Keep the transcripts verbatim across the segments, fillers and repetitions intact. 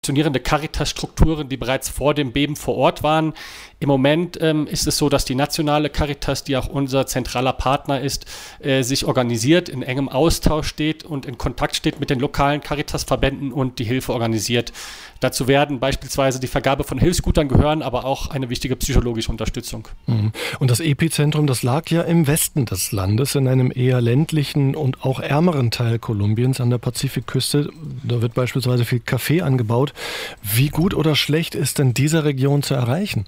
funktionierende Caritas-Strukturen, die bereits vor dem Beben vor Ort waren. Im Moment ähm, ist es so, dass die nationale Caritas, die auch unser zentraler Partner ist, äh, sich organisiert, in engem Austausch steht und in Kontakt steht mit den lokalen Caritas-Verbänden und die Hilfe organisiert. Dazu werden beispielsweise die Vergabe von Hilfsgütern gehören, aber auch eine wichtige psychologische Unterstützung. Und das Epizentrum, das lag ja im Westen des Landes, in einem eher ländlichen und auch ärmeren Teil Kolumbiens an der Pazifikküste. Da wird beispielsweise viel Kaffee angebaut. Wie gut oder schlecht ist denn diese Region zu erreichen?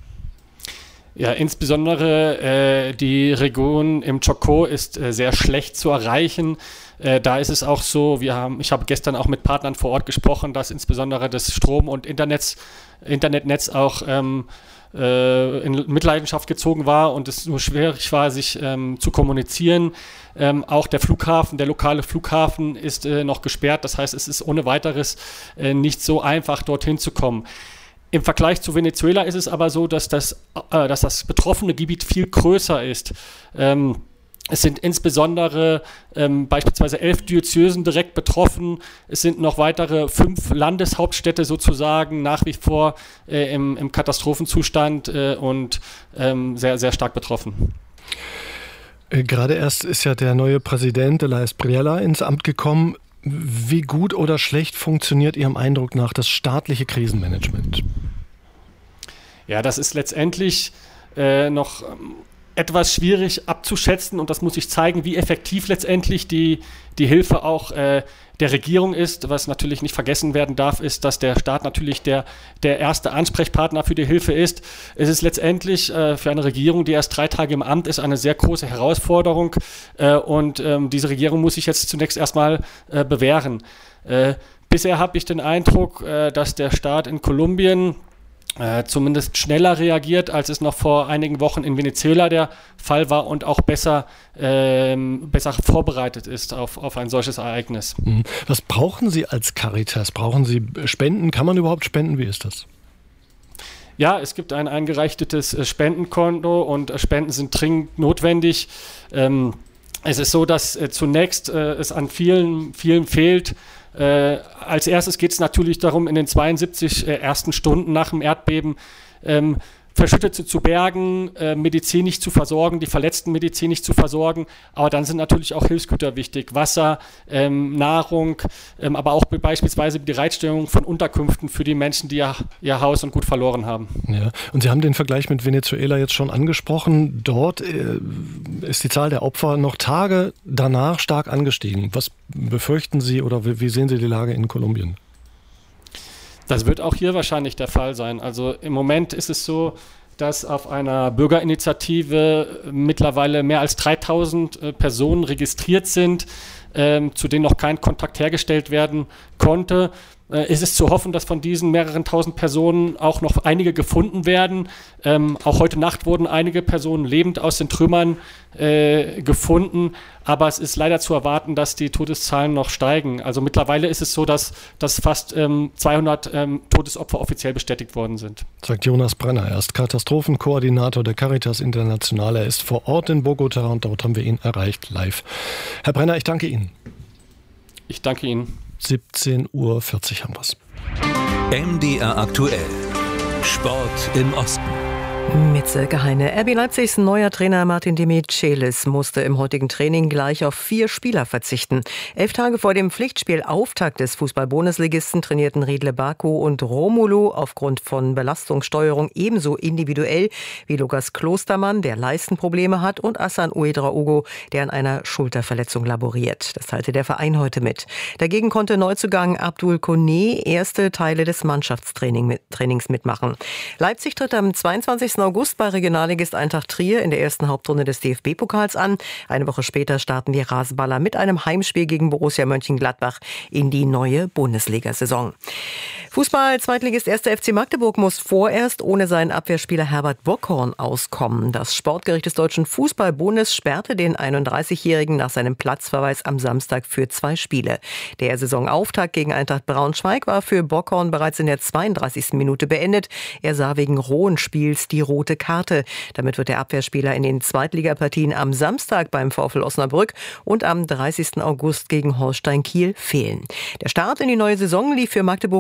Ja, insbesondere äh, die Region im Chocó ist äh, sehr schlecht zu erreichen. Äh, da ist es auch so, wir haben, ich habe gestern auch mit Partnern vor Ort gesprochen, dass insbesondere das Strom- und Internets, Internetnetz auch ähm, äh, in Mitleidenschaft gezogen war und es nur schwierig war, sich ähm, zu kommunizieren. Ähm, auch der Flughafen, der lokale Flughafen ist äh, noch gesperrt. Das heißt, es ist ohne weiteres äh, nicht so einfach, dorthin zu kommen. Im Vergleich zu Venezuela ist es aber so, dass das, äh, dass das betroffene Gebiet viel größer ist. Ähm, es sind insbesondere ähm, beispielsweise elf Diözesen direkt betroffen. Es sind noch weitere fünf Landeshauptstädte sozusagen nach wie vor äh, im, im Katastrophenzustand äh, und ähm, sehr, sehr stark betroffen. Gerade erst ist ja der neue Präsident Elías Priela ins Amt gekommen. Wie gut oder schlecht funktioniert Ihrem Eindruck nach das staatliche Krisenmanagement? Ja, das ist letztendlich äh, noch ähm, etwas schwierig abzuschätzen und das muss sich zeigen, wie effektiv letztendlich die, die Hilfe auch äh, der Regierung ist. Was natürlich nicht vergessen werden darf, ist, dass der Staat natürlich der, der erste Ansprechpartner für die Hilfe ist. Es ist letztendlich äh, für eine Regierung, die erst drei Tage im Amt ist, eine sehr große Herausforderung äh, und ähm, diese Regierung muss sich jetzt zunächst erstmal äh, bewähren. Äh, bisher habe ich den Eindruck, äh, dass der Staat in Kolumbien Äh, zumindest schneller reagiert, als es noch vor einigen Wochen in Venezuela der Fall war und auch besser, ähm, besser vorbereitet ist auf, auf ein solches Ereignis. Was brauchen Sie als Caritas? Brauchen Sie Spenden? Kann man überhaupt spenden? Wie ist das? Ja, es gibt ein eingerichtetes äh, Spendenkonto und äh, Spenden sind dringend notwendig. Ähm, es ist so, dass äh, zunächst äh, es an vielen, vielen fehlt. Äh, als erstes geht es natürlich darum, in den zweiundsiebzig äh, ersten Stunden nach dem Erdbeben ähm, Verschüttete zu bergen, äh, medizinisch zu versorgen, die Verletzten medizinisch zu versorgen. Aber dann sind natürlich auch Hilfsgüter wichtig, Wasser, ähm, Nahrung, ähm, aber auch beispielsweise die Bereitstellung von Unterkünften für die Menschen, die ja, ihr Haus und Gut verloren haben. Ja. Und Sie haben den Vergleich mit Venezuela jetzt schon angesprochen. Dort äh, ist die Zahl der Opfer noch Tage danach stark angestiegen. Was befürchten Sie oder wie, wie sehen Sie die Lage in Kolumbien? Das wird auch hier wahrscheinlich der Fall sein. Also im Moment ist es so, dass auf einer Bürgerinitiative mittlerweile mehr als dreitausend äh, Personen registriert sind, ähm, zu denen noch kein Kontakt hergestellt werden konnte. Äh, ist es zu hoffen, dass von diesen mehreren tausend Personen auch noch einige gefunden werden. Ähm, auch heute Nacht wurden einige Personen lebend aus den Trümmern äh, gefunden. Aber es ist leider zu erwarten, dass die Todeszahlen noch steigen. Also mittlerweile ist es so, dass, dass fast ähm, zweihundert ähm, Todesopfer offiziell bestätigt worden sind. Sagt Jonas Brenner, er ist Katastrophenkoordinator der Caritas International. Er ist vor Ort in Bogotá und dort haben wir ihn erreicht live. Herr Brenner, ich danke Ihnen. Ich danke Ihnen. siebzehn Uhr vierzig haben wir es. M D R aktuell. Sport im Osten. Mit Silke Heine. R B Leipzigs neuer Trainer Martin de Michelis musste im heutigen Training gleich auf vier Spieler verzichten. Elf Tage vor dem Pflichtspielauftakt des Fußball-Bundesligisten trainierten Riedle Baku und Romulo aufgrund von Belastungssteuerung ebenso individuell wie Lukas Klostermann, der Leistenprobleme hat, und Hassan Ouedraogo, der an einer Schulterverletzung laboriert. Das teilte der Verein heute mit. Dagegen konnte Neuzugang Abdul Koné erste Teile des Mannschaftstrainings mitmachen. Leipzig tritt am zweiundzwanzigsten August bei Regionalligist Eintracht Trier in der ersten Hauptrunde des D F B-Pokals an. Eine Woche später starten die Rasenballer mit einem Heimspiel gegen Borussia Mönchengladbach in die neue Bundesliga-Saison. Fußball-Zweitligist erster F C Magdeburg muss vorerst ohne seinen Abwehrspieler Herbert Bockhorn auskommen. Das Sportgericht des Deutschen Fußball-Bundes sperrte den einunddreißigjährigen nach seinem Platzverweis am Samstag für zwei Spiele. Der Saisonauftakt gegen Eintracht Braunschweig war für Bockhorn bereits in der zweiunddreißigsten Minute beendet. Er sah wegen rohen Spiels die rote Karte. Damit wird der Abwehrspieler in den Zweitligapartien am Samstag beim VfL Osnabrück und am dreißigsten August gegen Holstein Kiel fehlen. Der Start in die neue Saison lief für Magdeburg ohnehin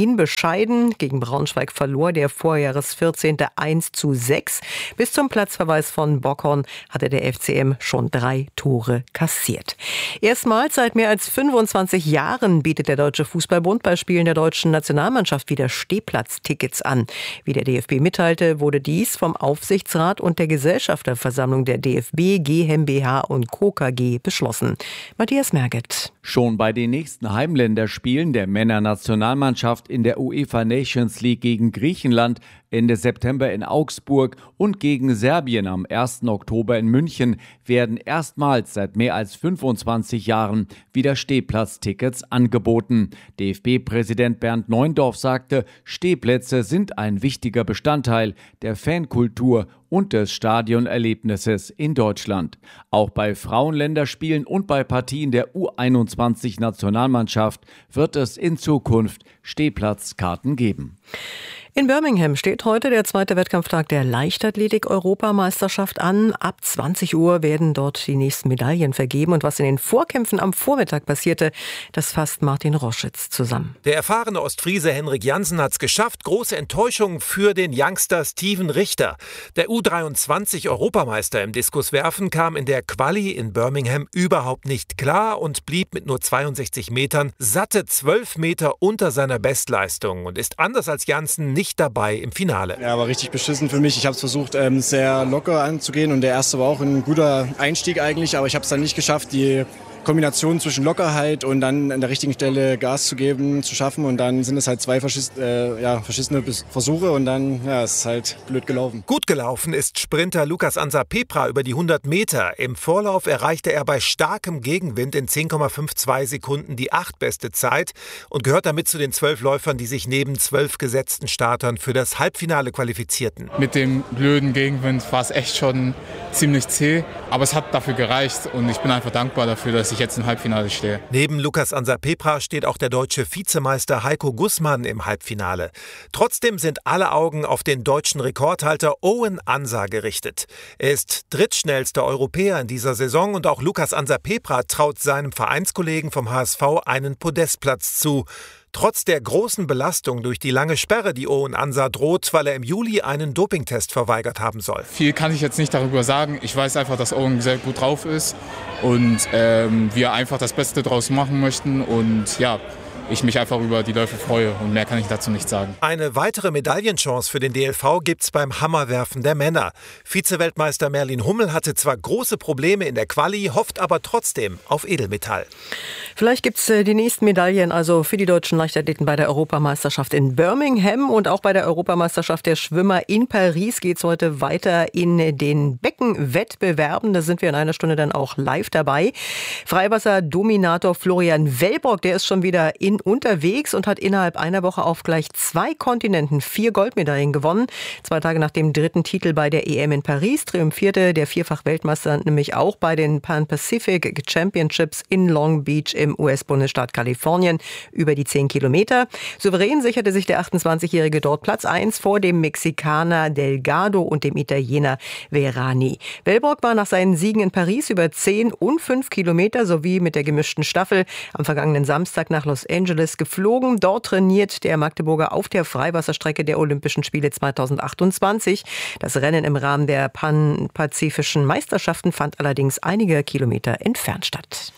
Berlin bescheiden. Gegen Braunschweig verlor der Vorjahresvierzehnte eins zu sechs. Bis zum Platzverweis von Bockhorn hatte der F C M schon drei Tore kassiert. Erstmals seit mehr als fünfundzwanzig Jahren bietet der Deutsche Fußballbund bei Spielen der deutschen Nationalmannschaft wieder Stehplatztickets an. Wie der D F B mitteilte, wurde dies vom Aufsichtsrat und der Gesellschafterversammlung der D F B, GmbH und Co. K G beschlossen. Matthias Merget. Schon bei den nächsten Heimländerspielen der Männernationalmannschaft in der UEFA Nations League gegen Griechenland Ende September in Augsburg und gegen Serbien am ersten Oktober in München werden erstmals seit mehr als fünfundzwanzig Jahren wieder Stehplatztickets angeboten. D F B-Präsident Bernd Neuendorf sagte, Stehplätze sind ein wichtiger Bestandteil der Fankultur und des Stadionerlebnisses in Deutschland. Auch bei Frauenländerspielen und bei Partien der U einundzwanzig-Nationalmannschaft wird es in Zukunft Stehplatzkarten geben. In Birmingham steht heute der zweite Wettkampftag der Leichtathletik-Europameisterschaft an. Ab zwanzig Uhr werden dort die nächsten Medaillen vergeben. Und was in den Vorkämpfen am Vormittag passierte, das fasst Martin Roschitz zusammen. Der erfahrene Ostfriese Henrik Jansen hat es geschafft. Große Enttäuschung für den Youngster Steven Richter. Der U dreiundzwanzig-Europameister im Diskuswerfen kam in der Quali in Birmingham überhaupt nicht klar und blieb mit nur zweiundsechzig Metern satte zwölf Meter unter seiner Bestleistung und ist anders als Jansen nicht dabei im Finale. Ja, war richtig beschissen für mich. Ich habe es versucht, ähm, sehr locker anzugehen und der erste war auch ein guter Einstieg eigentlich, aber ich habe es dann nicht geschafft, die Kombination zwischen Lockerheit und dann an der richtigen Stelle Gas zu geben, zu schaffen und dann sind es halt zwei verschiss, äh, ja, verschissene Versuche und dann ja, es ist halt blöd gelaufen. Gut gelaufen ist Sprinter Lucas Ansa Pepra über die hundert Meter. Im Vorlauf erreichte er bei starkem Gegenwind in zehn Komma zweiundfünfzig Sekunden die achtbeste Zeit und gehört damit zu den zwölf Läufern, die sich neben zwölf gesetzten Startern für das Halbfinale qualifizierten. Mit dem blöden Gegenwind war es echt schon ziemlich zäh, aber es hat dafür gereicht und ich bin einfach dankbar dafür, dass ich jetzt im Halbfinale stehe. Neben Lucas Ansa Pepra steht auch der deutsche Vizemeister Heiko Gussmann im Halbfinale. Trotzdem sind alle Augen auf den deutschen Rekordhalter Owen Ansa gerichtet. Er ist drittschnellster Europäer in dieser Saison und auch Lucas Ansa Pepra traut seinem Vereinskollegen vom H S V einen Podestplatz zu. Trotz der großen Belastung durch die lange Sperre, die Owen Ansa droht, weil er im Juli einen Dopingtest verweigert haben soll. Viel kann ich jetzt nicht darüber sagen. Ich weiß einfach, dass Owen sehr gut drauf ist und ähm, wir einfach das Beste draus machen möchten und ja, ich mich einfach über die Läufe freue und mehr kann ich dazu nicht sagen. Eine weitere Medaillenchance für den D L V gibt's beim Hammerwerfen der Männer. Vizeweltmeister Merlin Hummel hatte zwar große Probleme in der Quali, hofft aber trotzdem auf Edelmetall. Vielleicht gibt's die nächsten Medaillen also für die deutschen Leichtathleten bei der Europameisterschaft in Birmingham und auch bei der Europameisterschaft der Schwimmer in Paris geht's heute weiter in den Beckenwettbewerben. Da sind wir in einer Stunde dann auch live dabei. Freiwasser-Dominator Florian Wellbrock, der ist schon wieder in unterwegs und hat innerhalb einer Woche auf gleich zwei Kontinenten vier Goldmedaillen gewonnen. Zwei Tage nach dem dritten Titel bei der E M in Paris triumphierte der Vierfach-Weltmeister nämlich auch bei den Pan-Pacific Championships in Long Beach im U S-Bundesstaat Kalifornien über die zehn Kilometer. Souverän sicherte sich der achtundzwanzigjährige dort Platz eins vor dem Mexikaner Delgado und dem Italiener Verani. Wellbrock war nach seinen Siegen in Paris über zehn und fünf Kilometer sowie mit der gemischten Staffel am vergangenen Samstag nach Los Angeles geflogen. Dort trainiert der Magdeburger auf der Freiwasserstrecke der Olympischen Spiele zweitausendachtundzwanzig. Das Rennen im Rahmen der Pan-Pazifischen Meisterschaften fand allerdings einige Kilometer entfernt statt.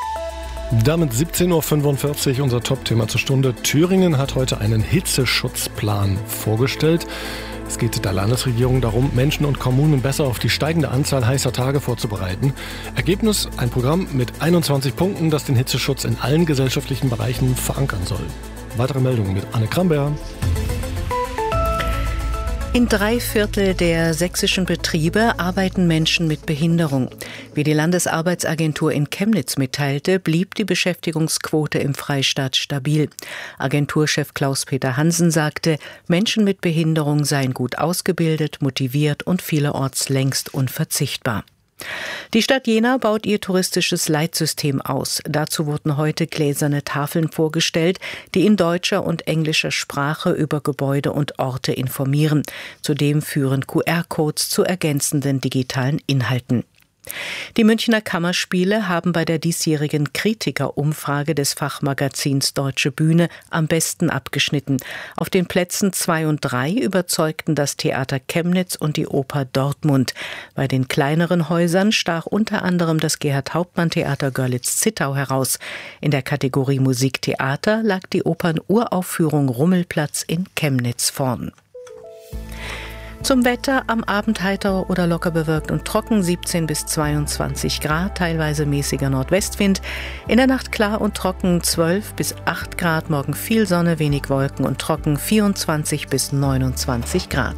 Damit siebzehn Uhr fünfundvierzig, unser Top-Thema zur Stunde. Thüringen hat heute einen Hitzeschutzplan vorgestellt. Es geht der Landesregierung darum, Menschen und Kommunen besser auf die steigende Anzahl heißer Tage vorzubereiten. Ergebnis: ein Programm mit einundzwanzig Punkten, das den Hitzeschutz in allen gesellschaftlichen Bereichen verankern soll. Weitere Meldungen mit Anne Kramberg. In drei Viertel der sächsischen Betriebe arbeiten Menschen mit Behinderung. Wie die Landesarbeitsagentur in Chemnitz mitteilte, blieb die Beschäftigungsquote im Freistaat stabil. Agenturchef Klaus-Peter Hansen sagte, Menschen mit Behinderung seien gut ausgebildet, motiviert und vielerorts längst unverzichtbar. Die Stadt Jena baut ihr touristisches Leitsystem aus. Dazu wurden heute gläserne Tafeln vorgestellt, die in deutscher und englischer Sprache über Gebäude und Orte informieren. Zudem führen Q R-Codes zu ergänzenden digitalen Inhalten. Die Münchner Kammerspiele haben bei der diesjährigen Kritikerumfrage des Fachmagazins Deutsche Bühne am besten abgeschnitten. Auf den Plätzen zwei und drei überzeugten das Theater Chemnitz und die Oper Dortmund. Bei den kleineren Häusern stach unter anderem das Gerhard-Hauptmann-Theater Görlitz-Zittau heraus. In der Kategorie Musiktheater lag die Opernuraufführung Rummelplatz in Chemnitz vorn. Zum Wetter: am Abend heiter oder locker bewölkt und trocken, siebzehn bis zweiundzwanzig Grad, teilweise mäßiger Nordwestwind. In der Nacht klar und trocken, zwölf bis acht Grad, morgen viel Sonne, wenig Wolken und trocken, vierundzwanzig bis neunundzwanzig Grad.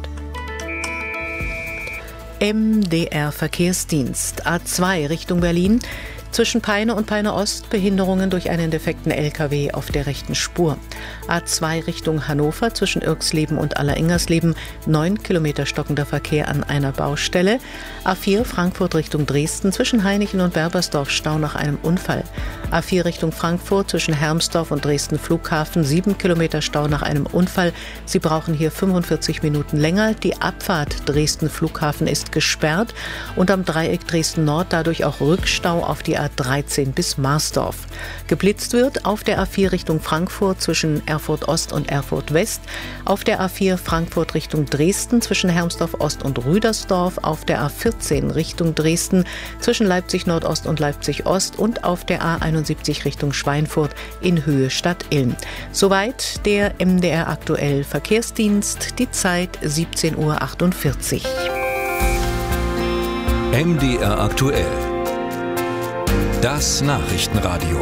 M D R Verkehrsdienst. A zwei Richtung Berlin. Zwischen Peine und Peine Ost Behinderungen durch einen defekten L K W auf der rechten Spur. A zwei Richtung Hannover zwischen Irxleben und Allerengersleben, neun Kilometer stockender Verkehr an einer Baustelle. A vier Frankfurt Richtung Dresden zwischen Hainichen und Berbersdorf Stau nach einem Unfall. A vier Richtung Frankfurt zwischen Hermsdorf und Dresden Flughafen, sieben Kilometer Stau nach einem Unfall. Sie brauchen hier fünfundvierzig Minuten länger. Die Abfahrt Dresden Flughafen ist gesperrt und am Dreieck Dresden Nord dadurch auch Rückstau auf die A dreizehn bis Marsdorf. Geblitzt wird auf der A vier Richtung Frankfurt zwischen Erfurt Ost und Erfurt West, auf der A vier Frankfurt Richtung Dresden zwischen Hermsdorf Ost und Rüdersdorf, auf der A vierzehn Richtung Dresden zwischen Leipzig Nordost und Leipzig Ost und auf der A einundsiebzig Richtung Schweinfurt in Höhe Stadt Ilm. Soweit der M D R aktuell Verkehrsdienst, die Zeit siebzehn Uhr achtundvierzig. M D R aktuell. Das Nachrichtenradio.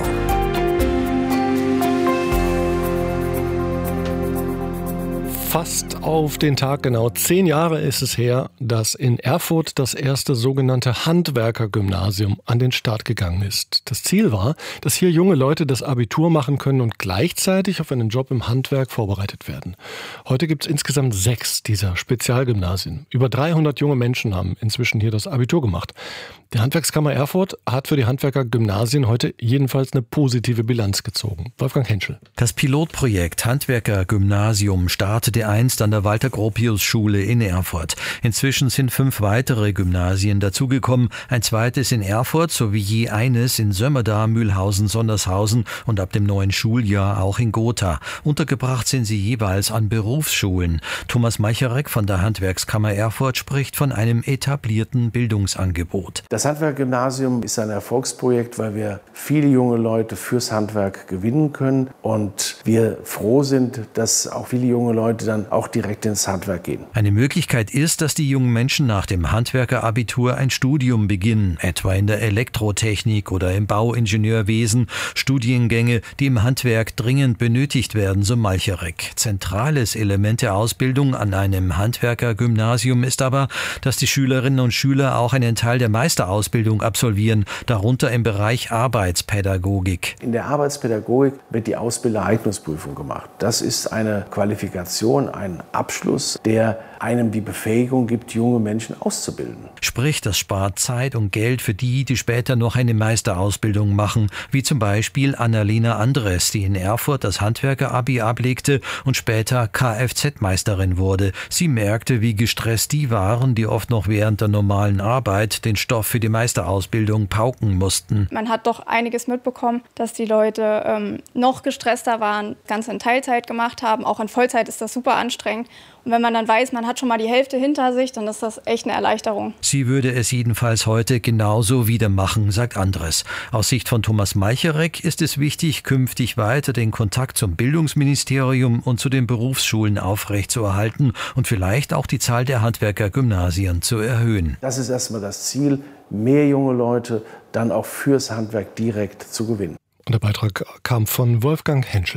Fast auf den Tag genau zehn Jahre ist es her, dass in Erfurt das erste sogenannte Handwerkergymnasium an den Start gegangen ist. Das Ziel war, dass hier junge Leute das Abitur machen können und gleichzeitig auf einen Job im Handwerk vorbereitet werden. Heute gibt es insgesamt sechs dieser Spezialgymnasien. Über dreihundert junge Menschen haben inzwischen hier das Abitur gemacht. Die Handwerkskammer Erfurt hat für die Handwerkergymnasien heute jedenfalls eine positive Bilanz gezogen. Wolfgang Henschel. Das Pilotprojekt Handwerkergymnasium startete einst an der Walter-Gropius-Schule in Erfurt. Inzwischen sind fünf weitere Gymnasien dazugekommen, ein zweites in Erfurt sowie je eines in Sömmerda, Mühlhausen, Sondershausen und ab dem neuen Schuljahr auch in Gotha. Untergebracht sind sie jeweils an Berufsschulen. Thomas Meicherek von der Handwerkskammer Erfurt spricht von einem etablierten Bildungsangebot. Das Handwerkgymnasium ist ein Erfolgsprojekt, weil wir viele junge Leute fürs Handwerk gewinnen können und wir froh sind, dass auch viele junge Leute dann auch direkt ins Handwerk gehen. Eine Möglichkeit ist, dass die jungen Menschen nach dem Handwerkerabitur ein Studium beginnen, etwa in der Elektrotechnik oder im Bauingenieurwesen, Studiengänge, die im Handwerk dringend benötigt werden, so Malcherek. Zentrales Element der Ausbildung an einem Handwerkergymnasium ist aber, dass die Schülerinnen und Schüler auch einen Teil der Meisterausbildung absolvieren, darunter im Bereich Arbeitspädagogik. In der Arbeitspädagogik wird die Ausbildereignungsprüfung gemacht. Das ist eine Qualifikation, ein Abschluss, der einem die Befähigung gibt, junge Menschen auszubilden. Sprich, das spart Zeit und Geld für die, die später noch eine Meisterausbildung machen, wie zum Beispiel Annalena Andres, die in Erfurt das Handwerker-Abi ablegte und später Kfz-Meisterin wurde. Sie merkte, wie gestresst die waren, die oft noch während der normalen Arbeit den Stoff für die Meisterausbildung pauken mussten. Man hat doch einiges mitbekommen, dass die Leute ähm, noch gestresster waren, ganz in Teilzeit gemacht haben. Auch in Vollzeit ist das super anstrengend. Und wenn man dann weiß, man hat schon mal die Hälfte hinter sich, dann ist das echt eine Erleichterung. Sie würde es jedenfalls heute genauso wieder machen, sagt Andres. Aus Sicht von Thomas Meicherek ist es wichtig, künftig weiter den Kontakt zum Bildungsministerium und zu den Berufsschulen aufrechtzuerhalten und vielleicht auch die Zahl der Handwerkergymnasien zu erhöhen. Das ist erstmal das Ziel, mehr junge Leute dann auch fürs Handwerk direkt zu gewinnen. Und der Beitrag kam von Wolfgang Henschel.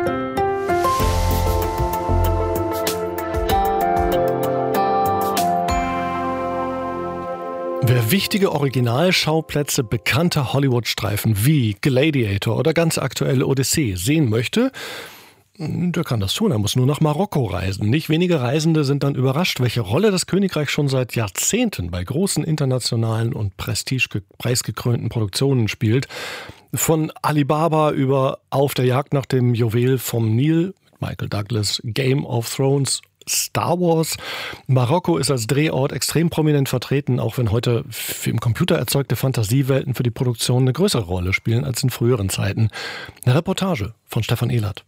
Wer wichtige Originalschauplätze bekannter Hollywood-Streifen wie Gladiator oder ganz aktuell Odyssee sehen möchte, der kann das tun. Er muss nur nach Marokko reisen. Nicht wenige Reisende sind dann überrascht, welche Rolle das Königreich schon seit Jahrzehnten bei großen internationalen und prestigepreisgekrönten Produktionen spielt. Von Alibaba über Auf der Jagd nach dem Juwel vom Nil, Michael Douglas, Game of Thrones Star Wars. Marokko ist als Drehort extrem prominent vertreten, auch wenn heute im Computer erzeugte Fantasiewelten für die Produktion eine größere Rolle spielen als in früheren Zeiten. Eine Reportage von Stefan Ehlert.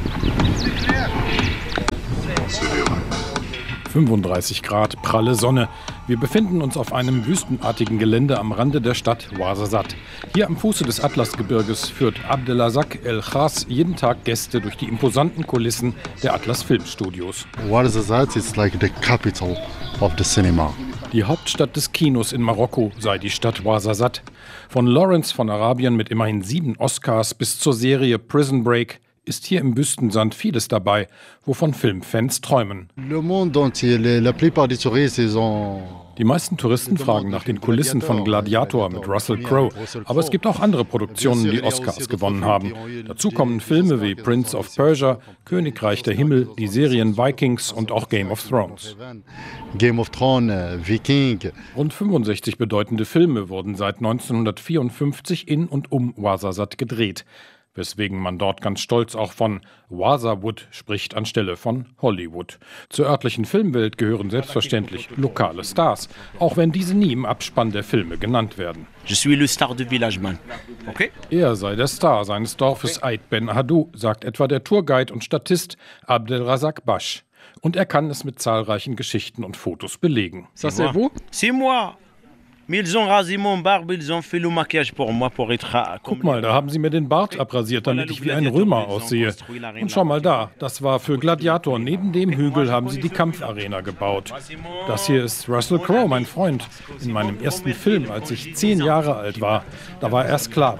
fünfunddreißig Grad, pralle Sonne. Wir befinden uns auf einem wüstenartigen Gelände am Rande der Stadt Ouarzazate. Hier am Fuße des Atlasgebirges führt Abdelrazak El Khas jeden Tag Gäste durch die imposanten Kulissen der Atlas Filmstudios. Ouarzazate is like the capital of the cinema. Die Hauptstadt des Kinos in Marokko sei die Stadt Ouarzazate. Von Lawrence von Arabien mit immerhin sieben Oscars bis zur Serie Prison Break ist hier im Wüstensand vieles dabei, wovon Filmfans träumen. Die meisten Touristen fragen nach den Kulissen von Gladiator mit Russell Crowe, aber es gibt auch andere Produktionen, die Oscars gewonnen haben. Dazu kommen Filme wie Prince of Persia, Königreich der Himmel, die Serien Vikings und auch Game of Thrones. Game of Thrones, Viking. Rund fünfundsechzig bedeutende Filme wurden seit neunzehnhundertvierundfünfzig in und um Ouarzazate gedreht, weswegen man dort ganz stolz auch von Ouarzawood spricht anstelle von Hollywood. Zur örtlichen Filmwelt gehören selbstverständlich lokale Stars, auch wenn diese nie im Abspann der Filme genannt werden. Je suis le star du village man. Okay? Er sei der Star seines Dorfes Aït Ben Haddou, sagt etwa der Tourguide und Statist Abdelrazak Bash. Und er kann es mit zahlreichen Geschichten und Fotos belegen. Ça c'est vous? C'est moi. Guck mal, da haben sie mir den Bart abrasiert, damit ich wie ein Römer aussehe. Und schau mal da, das war für Gladiator. Neben dem Hügel haben sie die Kampfarena gebaut. Das hier ist Russell Crowe, mein Freund. In meinem ersten Film, als ich zehn Jahre alt war, da war er Sklave.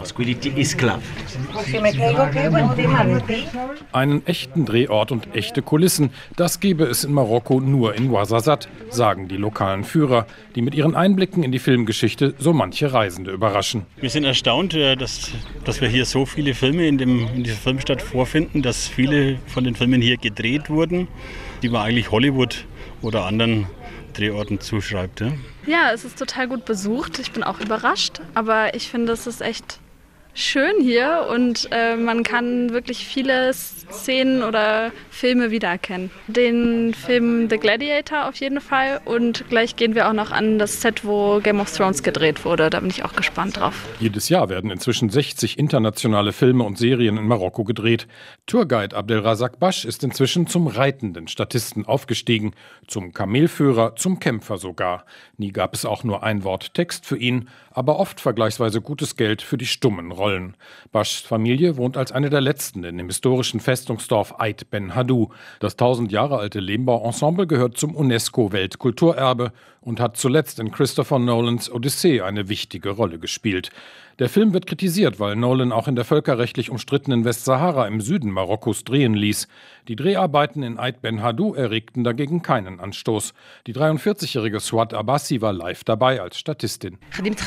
Einen echten Drehort und echte Kulissen, das gäbe es in Marokko nur in Ouarzazate, sagen die lokalen Führer, die mit ihren Einblicken in die Filmgeschichte so manche Reisende überraschen. Wir sind erstaunt, dass, dass wir hier so viele Filme in, dem, in dieser Filmstadt vorfinden, dass viele von den Filmen hier gedreht wurden, die man eigentlich Hollywood oder anderen Drehorten zuschreibt. Ja, ja, es ist total gut besucht. Ich bin auch überrascht, aber ich finde, es ist echt schön hier und äh, man kann wirklich viele Szenen oder Filme wiedererkennen. Den Film The Gladiator auf jeden Fall und gleich gehen wir auch noch an das Set, wo Game of Thrones gedreht wurde. Da bin ich auch gespannt drauf. Jedes Jahr werden inzwischen sechzig internationale Filme und Serien in Marokko gedreht. Tourguide Abdelrazak Bash ist inzwischen zum reitenden Statisten aufgestiegen, zum Kamelführer, zum Kämpfer sogar. Nie gab es auch nur ein Wort Text für ihn, aber oft vergleichsweise gutes Geld für die stummen Rollen. Bashs Familie wohnt als eine der letzten in dem historischen Festungsdorf Aït Ben Haddou. Das tausend Jahre alte Lehmbauensemble gehört zum UNESCO-Weltkulturerbe und hat zuletzt in Christopher Nolans Odyssee eine wichtige Rolle gespielt. Der Film wird kritisiert, weil Nolan auch in der völkerrechtlich umstrittenen Westsahara im Süden Marokkos drehen ließ. Die Dreharbeiten in Aït Ben Haddou erregten dagegen keinen Anstoß. Die dreiundvierzigjährige Swat Abbasi war live dabei als Statistin.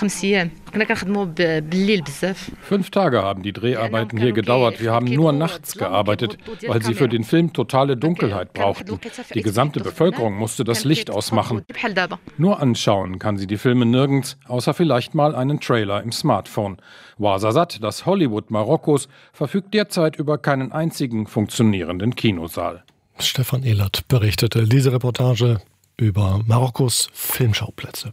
Fünf Tage haben die Dreharbeiten hier gedauert. Wir haben nur nachts gearbeitet, weil sie für den Film totale Dunkelheit brauchten. Die gesamte Bevölkerung musste das Licht ausmachen. Nur anschauen kann sie die Filme nirgends, außer vielleicht mal einen Trailer im Smartphone. Ouarzazate, das Hollywood Marokkos, verfügt derzeit über keinen einzigen funktionierenden Kinosaal. Stefan Ehlert berichtete diese Reportage über Marokkos Filmschauplätze.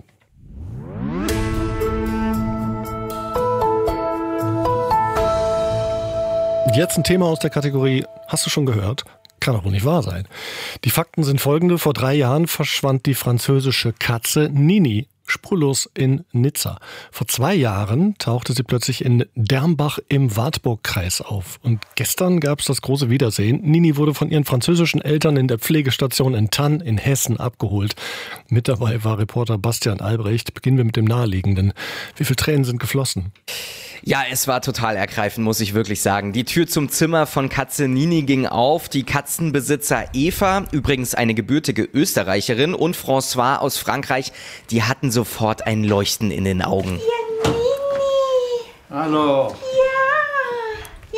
Jetzt ein Thema aus der Kategorie Hast du schon gehört? Kann auch wohl nicht wahr sein. Die Fakten sind folgende. Vor drei Jahren verschwand die französische Katze Nini spurlos in Nizza. Vor zwei Jahren tauchte sie plötzlich in Dermbach im Wartburgkreis auf. Und gestern gab es das große Wiedersehen. Nini wurde von ihren französischen Eltern in der Pflegestation in Thann in Hessen abgeholt. Mit dabei war Reporter Bastian Albrecht. Beginnen wir mit dem Naheliegenden. Wie viele Tränen sind geflossen? Ja, es war total ergreifend, muss ich wirklich sagen. Die Tür zum Zimmer von Katze Nini ging auf. Die Katzenbesitzer Eva, übrigens eine gebürtige Österreicherin, und François aus Frankreich, die hatten sofort ein Leuchten in den Augen. Ja, Nini. Hallo. Ja, ja,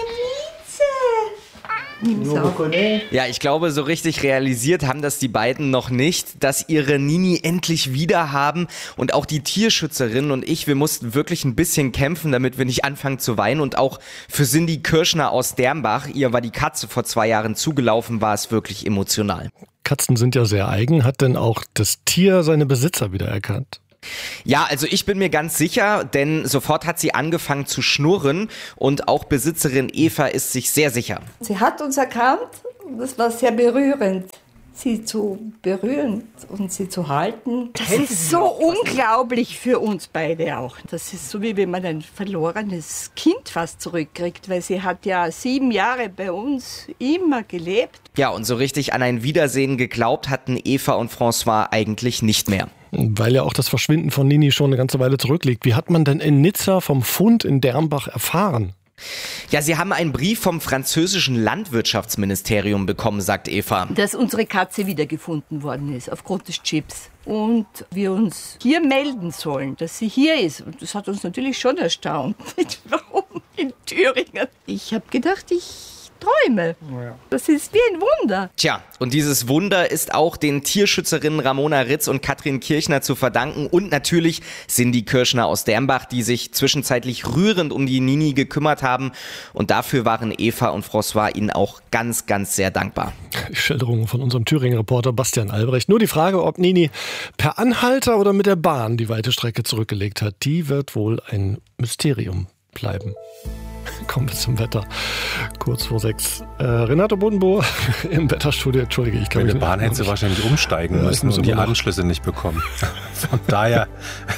Mieze. Ja, ich glaube, so richtig realisiert haben das die beiden noch nicht, dass ihre Nini endlich wieder haben. Und auch die Tierschützerin und ich, wir mussten wirklich ein bisschen kämpfen, damit wir nicht anfangen zu weinen. Und auch für Cindy Kirschner aus Dermbach, ihr war die Katze vor zwei Jahren zugelaufen, war es wirklich emotional. Katzen sind ja sehr eigen. Hat denn auch das Tier seine Besitzer wiedererkannt? Ja, also ich bin mir ganz sicher, denn sofort hat sie angefangen zu schnurren und auch Besitzerin Eva ist sich sehr sicher. Sie hat uns erkannt und das war sehr berührend, sie zu berühren und sie zu halten. Das ist so unglaublich für uns beide auch. Das ist so, wie wenn man ein verlorenes Kind fast zurückkriegt, weil sie hat ja sieben Jahre bei uns immer gelebt. Ja, und so richtig an ein Wiedersehen geglaubt hatten Eva und François eigentlich nicht mehr. Weil ja auch das Verschwinden von Nini schon eine ganze Weile zurückliegt. Wie hat man denn in Nizza vom Fund in Dermbach erfahren? Ja, sie haben einen Brief vom französischen Landwirtschaftsministerium bekommen, sagt Eva. Dass unsere Katze wiedergefunden worden ist, aufgrund des Chips. Und wir uns hier melden sollen, dass sie hier ist. Und das hat uns natürlich schon erstaunt. Warum in Thüringen? Ich habe gedacht, ich träume. Das ist wie ein Wunder. Tja, und dieses Wunder ist auch den Tierschützerinnen Ramona Ritz und Katrin Kirchner zu verdanken und natürlich Cindy Kirschner aus Dermbach, die sich zwischenzeitlich rührend um die Nini gekümmert haben und dafür waren Eva und François ihnen auch ganz, ganz sehr dankbar. Die Schilderung von unserem Thüringen-Reporter Bastian Albrecht. Nur die Frage, ob Nini per Anhalter oder mit der Bahn die weite Strecke zurückgelegt hat, die wird wohl ein Mysterium bleiben. Kommen wir zum Wetter. Kurz vor sechs. Äh, Renate Bodenbohr im Wetterstudio. Entschuldige, ich kann Mit mich der Bahn hätte sie wahrscheinlich umsteigen ja, müssen und die Anschlüsse nicht bekommen. Von daher.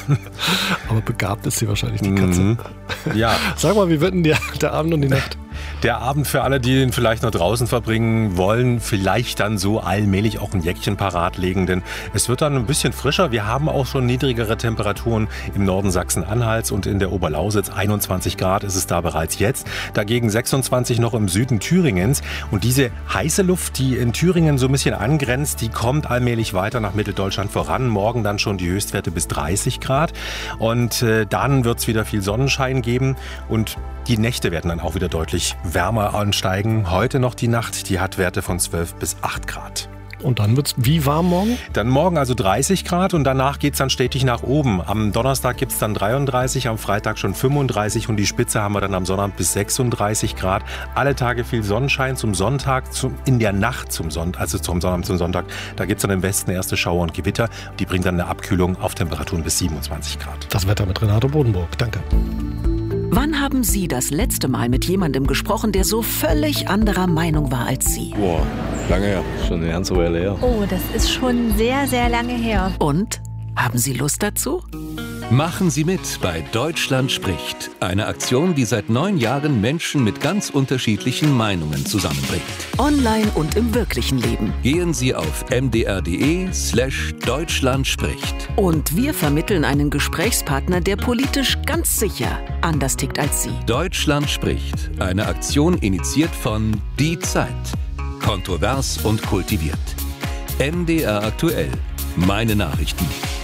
Aber begabt ist sie wahrscheinlich, die Katze. Mhm. Ja. Sag mal, wie wird denn der, der Abend und die Nacht? Der Abend für alle, die ihn vielleicht noch draußen verbringen wollen, vielleicht dann so allmählich auch ein Jäckchen parat legen, denn es wird dann ein bisschen frischer. Wir haben auch schon niedrigere Temperaturen im Norden Sachsen-Anhalts und in der Oberlausitz. einundzwanzig Grad ist es da bereits jetzt. Dagegen sechsundzwanzig noch im Süden Thüringens. Und diese heiße Luft, die in Thüringen so ein bisschen angrenzt, die kommt allmählich weiter nach Mitteldeutschland voran. Morgen dann schon die Höchstwerte bis dreißig Grad. Und äh, dann wird es wieder viel Sonnenschein geben und die Nächte werden dann auch wieder deutlich wärmer ansteigen. Heute noch die Nacht, die hat Werte von zwölf bis acht Grad. Und dann wird es wie warm morgen? Dann morgen also dreißig Grad und danach geht es dann stetig nach oben. Am Donnerstag gibt es dann dreiunddreißig, am Freitag schon fünfunddreißig und die Spitze haben wir dann am Sonntag bis sechsunddreißig Grad. Alle Tage viel Sonnenschein zum Sonntag, zum, in der Nacht zum Sonntag, also zum Sonntag zum Sonntag. Da gibt es dann im Westen erste Schauer und Gewitter. Die bringen dann eine Abkühlung auf Temperaturen bis siebenundzwanzig Grad. Das Wetter mit Renate Bodenburg. Danke. Wann haben Sie das letzte Mal mit jemandem gesprochen, der so völlig anderer Meinung war als Sie? Boah, lange her. Schon eine ganze Weile her. Oh, das ist schon sehr, sehr lange her. Und? Haben Sie Lust dazu? Machen Sie mit bei Deutschland spricht. Eine Aktion, die seit neun Jahren Menschen mit ganz unterschiedlichen Meinungen zusammenbringt. Online und im wirklichen Leben. Gehen Sie auf mdr.de slash Deutschland spricht. Und wir vermitteln einen Gesprächspartner, der politisch ganz sicher anders tickt als Sie. Deutschland spricht. Eine Aktion initiiert von Die Zeit. Kontrovers und kultiviert. M D R aktuell. Meine Nachrichten.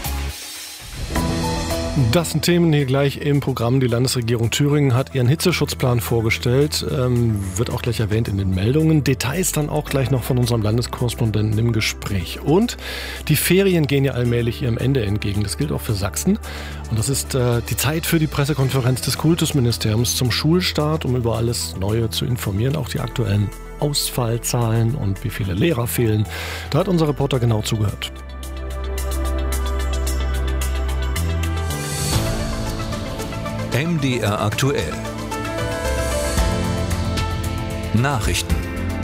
Das sind Themen hier gleich im Programm. Die Landesregierung Thüringen hat ihren Hitzeschutzplan vorgestellt. Ähm, wird auch gleich erwähnt in den Meldungen. Details dann auch gleich noch von unserem Landeskorrespondenten im Gespräch. Und die Ferien gehen ja allmählich ihrem Ende entgegen. Das gilt auch für Sachsen. Und das ist äh, die Zeit für die Pressekonferenz des Kultusministeriums zum Schulstart, um über alles Neue zu informieren. Auch die aktuellen Ausfallzahlen und wie viele Lehrer fehlen. Da hat unser Reporter genau zugehört. M D R aktuell. Nachrichten.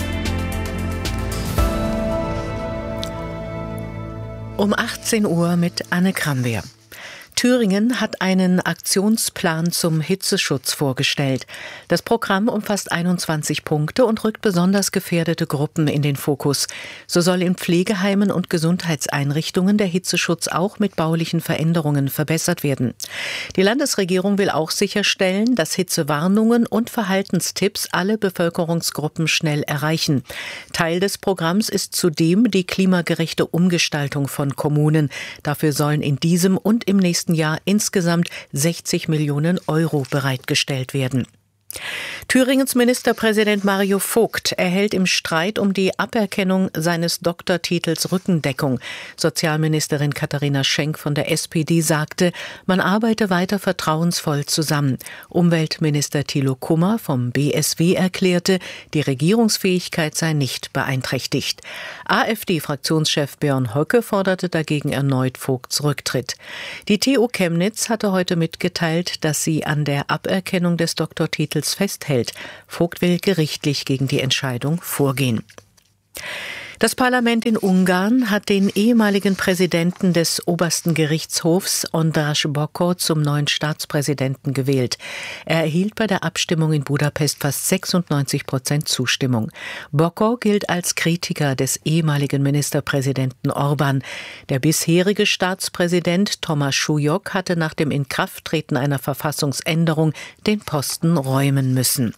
Um achtzehn Uhr mit Anne Kramwehr. Thüringen hat einen Aktionsplan zum Hitzeschutz vorgestellt. Das Programm umfasst einundzwanzig Punkte und rückt besonders gefährdete Gruppen in den Fokus. So soll in Pflegeheimen und Gesundheitseinrichtungen der Hitzeschutz auch mit baulichen Veränderungen verbessert werden. Die Landesregierung will auch sicherstellen, dass Hitzewarnungen und Verhaltenstipps alle Bevölkerungsgruppen schnell erreichen. Teil des Programms ist zudem die klimagerechte Umgestaltung von Kommunen. Dafür sollen in diesem und im nächsten Jahr insgesamt sechzig Millionen Euro bereitgestellt werden. Thüringens Ministerpräsident Mario Vogt erhält im Streit um die Aberkennung seines Doktortitels Rückendeckung. Sozialministerin Katharina Schenk von der S P D sagte, man arbeite weiter vertrauensvoll zusammen. Umweltminister Thilo Kummer vom B S W erklärte, die Regierungsfähigkeit sei nicht beeinträchtigt. AfD-Fraktionschef Björn Höcke forderte dagegen erneut Vogts Rücktritt. Die T U Chemnitz hatte heute mitgeteilt, dass sie an der Aberkennung des Doktortitels festhält. Vogt will gerichtlich gegen die Entscheidung vorgehen. Das Parlament in Ungarn hat den ehemaligen Präsidenten des obersten Gerichtshofs, András Bokor, zum neuen Staatspräsidenten gewählt. Er erhielt bei der Abstimmung in Budapest fast sechsundneunzig Prozent Zustimmung. Bokor gilt als Kritiker des ehemaligen Ministerpräsidenten Orbán. Der bisherige Staatspräsident Thomas Schulyok hatte nach dem Inkrafttreten einer Verfassungsänderung den Posten räumen müssen.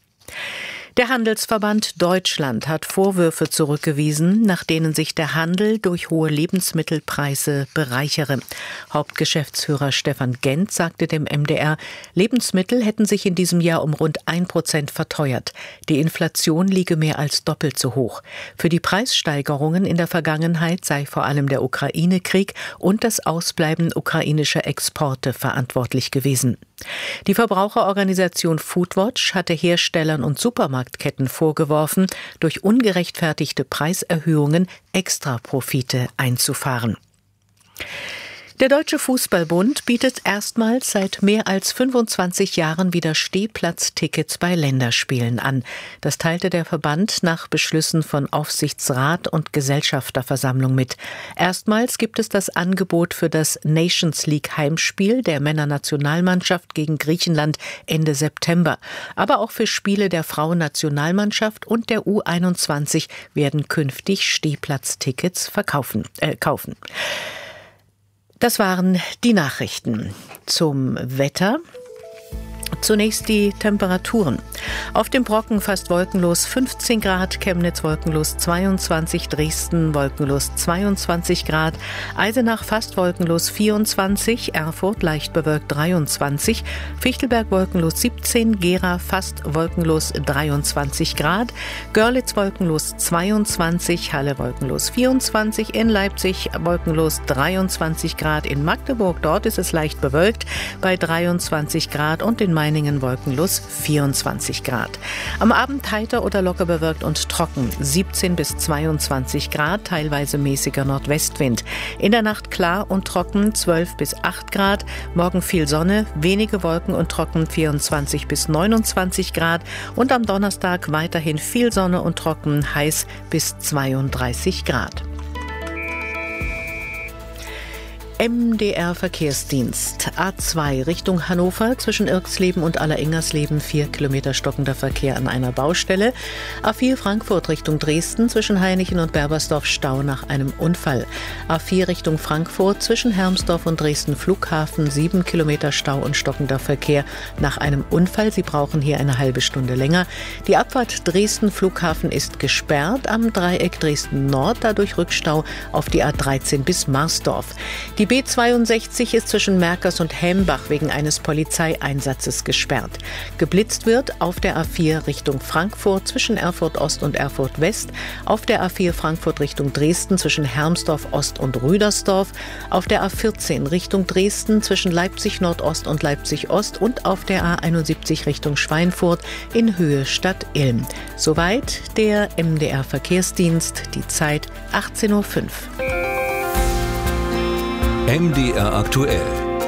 Der Handelsverband Deutschland hat Vorwürfe zurückgewiesen, nach denen sich der Handel durch hohe Lebensmittelpreise bereichere. Hauptgeschäftsführer Stefan Gent sagte dem M D R, Lebensmittel hätten sich in diesem Jahr um rund ein Prozent verteuert. Die Inflation liege mehr als doppelt so hoch. Für die Preissteigerungen in der Vergangenheit sei vor allem der Ukraine-Krieg und das Ausbleiben ukrainischer Exporte verantwortlich gewesen. Die Verbraucherorganisation Foodwatch hatte Herstellern und Supermarktketten vorgeworfen, durch ungerechtfertigte Preiserhöhungen Extraprofite einzufahren. Der Deutsche Fußballbund bietet erstmals seit mehr als fünfundzwanzig Jahren wieder Stehplatztickets bei Länderspielen an. Das teilte der Verband nach Beschlüssen von Aufsichtsrat und Gesellschafterversammlung mit. Erstmals gibt es das Angebot für das Nations League Heimspiel der Männernationalmannschaft gegen Griechenland Ende September. Aber auch für Spiele der Frauennationalmannschaft und der U einundzwanzig werden künftig Stehplatztickets verkaufen, äh, kaufen. Das waren die Nachrichten zum Wetter. Zunächst die Temperaturen. Auf dem Brocken fast wolkenlos fünfzehn Grad, Chemnitz wolkenlos zweiundzwanzig, Dresden wolkenlos zweiundzwanzig Grad, Eisenach fast wolkenlos vierundzwanzig, Erfurt leicht bewölkt dreiundzwanzig, Fichtelberg wolkenlos siebzehn, Gera fast wolkenlos dreiundzwanzig Grad, Görlitz wolkenlos zweiundzwanzig, Halle wolkenlos vierundzwanzig, in Leipzig wolkenlos dreiundzwanzig Grad, in Magdeburg, dort ist es leicht bewölkt bei dreiundzwanzig Grad und in Meiningen wolkenlos vierundzwanzig Grad. Am Abend heiter oder locker bewölkt und trocken, siebzehn bis zweiundzwanzig Grad, teilweise mäßiger Nordwestwind. In der Nacht klar und trocken, zwölf bis acht Grad. Morgen viel Sonne, wenige Wolken und trocken, vierundzwanzig bis neunundzwanzig Grad. Und am Donnerstag weiterhin viel Sonne und trocken, heiß bis zweiunddreißig Grad. M D R Verkehrsdienst. A zwei Richtung Hannover zwischen Irksleben und Allerengersleben vier Kilometer stockender Verkehr an einer Baustelle. A vier Frankfurt Richtung Dresden zwischen Hainichen und Berbersdorf Stau nach einem Unfall. A vier Richtung Frankfurt zwischen Hermsdorf und Dresden Flughafen sieben Kilometer Stau und stockender Verkehr nach einem Unfall. Sie brauchen hier eine halbe Stunde länger. Die Abfahrt Dresden Flughafen ist gesperrt am Dreieck Dresden Nord, dadurch Rückstau auf die A dreizehn bis Marsdorf. Die B zweiundsechzig ist zwischen Merkers und Helmbach wegen eines Polizeieinsatzes gesperrt. Geblitzt wird auf der A vier Richtung Frankfurt zwischen Erfurt Ost und Erfurt West, auf der A vier Frankfurt Richtung Dresden zwischen Hermsdorf Ost und Rüdersdorf, auf der A vierzehn Richtung Dresden zwischen Leipzig Nordost und Leipzig Ost und auf der A einundsiebzig Richtung Schweinfurt in Höhe Stadt Ilm. Soweit der M D R Verkehrsdienst, die Zeit achtzehn Uhr fünf. M D R aktuell.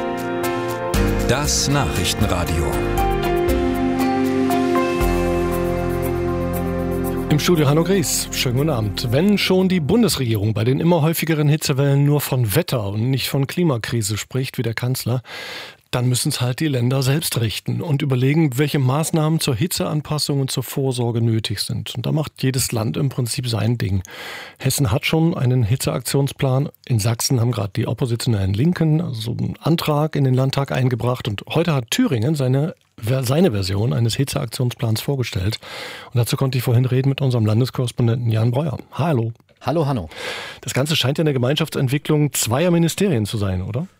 Das Nachrichtenradio. Im Studio Hanno Gries. Schönen guten Abend. Wenn schon die Bundesregierung bei den immer häufigeren Hitzewellen nur von Wetter und nicht von Klimakrise spricht, wie der Kanzler, dann müssen es halt die Länder selbst richten und überlegen, welche Maßnahmen zur Hitzeanpassung und zur Vorsorge nötig sind. Und da macht jedes Land im Prinzip sein Ding. Hessen hat schon einen Hitzeaktionsplan. In Sachsen haben gerade die oppositionellen Linken also einen Antrag in den Landtag eingebracht. Und heute hat Thüringen seine, seine Version eines Hitzeaktionsplans vorgestellt. Und dazu konnte ich vorhin reden mit unserem Landeskorrespondenten Jan Breuer. Hallo. Hallo, Hanno. Das Ganze scheint ja eine Gemeinschaftsentwicklung zweier Ministerien zu sein, oder?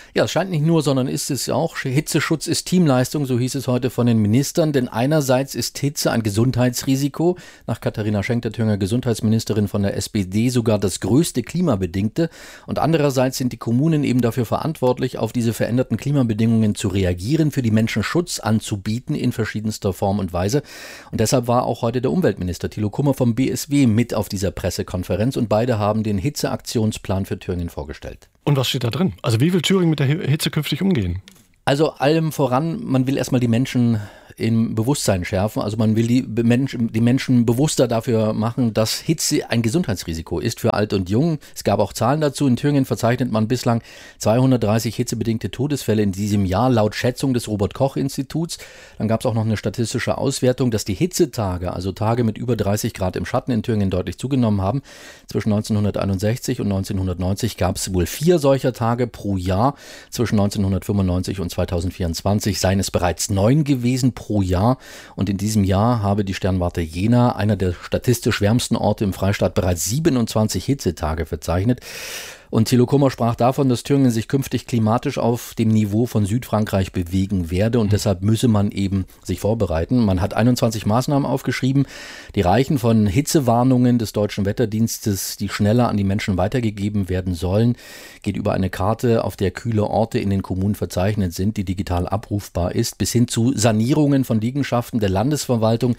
Ja, es scheint nicht nur, sondern ist es auch. Hitzeschutz ist Teamleistung, so hieß es heute von den Ministern. Denn einerseits ist Hitze ein Gesundheitsrisiko. Nach Katharina Schenk, der Thüringer Gesundheitsministerin von der S P D, sogar das größte klimabedingte. Und andererseits sind die Kommunen eben dafür verantwortlich, auf diese veränderten Klimabedingungen zu reagieren, für die Menschen Schutz anzubieten in verschiedenster Form und Weise. Und deshalb war auch heute der Umweltminister Thilo Kummer vom B S W mit auf dieser Pressekonferenz. Und beide haben den Hitzeaktionsplan für Thüringen vorgestellt. Und was steht da drin? Also wie will Thüringen mit der Hitze künftig umgehen? Also allem voran, man will erstmal die Menschen im Bewusstsein schärfen. Also man will die Menschen, die Menschen bewusster dafür machen, dass Hitze ein Gesundheitsrisiko ist für alt und jung. Es gab auch Zahlen dazu. In Thüringen verzeichnet man bislang zweihundertdreißig hitzebedingte Todesfälle in diesem Jahr, laut Schätzung des Robert-Koch-Instituts. Dann gab es auch noch eine statistische Auswertung, dass die Hitzetage, also Tage mit über dreißig Grad im Schatten in Thüringen deutlich zugenommen haben. Zwischen neunzehnhunderteinundsechzig und neunzehnhundertneunzig gab es wohl vier solcher Tage pro Jahr. Zwischen neunzehnhundertfünfundneunzig und zweitausendvierundzwanzig seien es bereits neun gewesen pro Jahr. Und in diesem Jahr habe die Sternwarte Jena, einer der statistisch wärmsten Orte im Freistaat, bereits siebenundzwanzig Hitzetage verzeichnet. Und Thilo Kummer sprach davon, dass Thüringen sich künftig klimatisch auf dem Niveau von Südfrankreich bewegen werde und deshalb müsse man eben sich vorbereiten. Man hat einundzwanzig Maßnahmen aufgeschrieben, die reichen von Hitzewarnungen des Deutschen Wetterdienstes, die schneller an die Menschen weitergegeben werden sollen, geht über eine Karte, auf der kühle Orte in den Kommunen verzeichnet sind, die digital abrufbar ist, bis hin zu Sanierungen von Liegenschaften der Landesverwaltung,